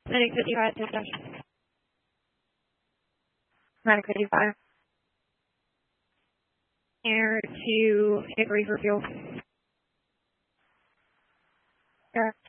Medic 55, dash. Medic 55. Air to Hickory for fuel. Air.